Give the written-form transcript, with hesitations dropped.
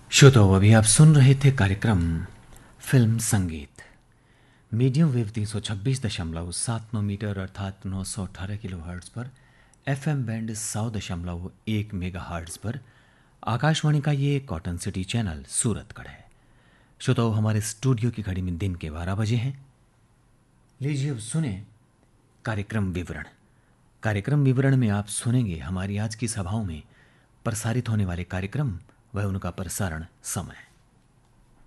श्रोताओ, अभी आप सुन रहे थे कार्यक्रम फिल्म संगीत मीडियम वेव 326.79 मीटर अर्थात 918 किलो हर्ट्ज पर एफएम बैंड 100.1 मेगा हर्ट्ज पर आकाशवाणी का ये कॉटन सिटी चैनल सूरतगढ़ है। श्रोताओ, हमारे स्टूडियो की घड़ी में दिन के 12 बजे हैं। लीजिए अब सुने कार्यक्रम विवरण। कार्यक्रम विवरण में आप सुनेंगे हमारी आज की सभाओं में प्रसारित होने वाले कार्यक्रम व उनका प्रसारण समय।